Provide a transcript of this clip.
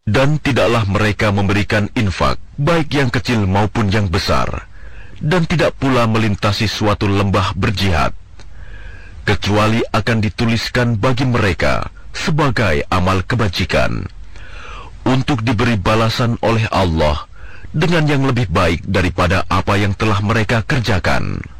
Dan tidaklah mereka memberikan infak, baik yang kecil maupun yang besar, dan tidak pula melintasi suatu lembah berjihad, kecuali akan dituliskan bagi mereka sebagai amal kebajikan, untuk diberi balasan oleh Allah dengan yang lebih baik daripada apa yang telah mereka kerjakan.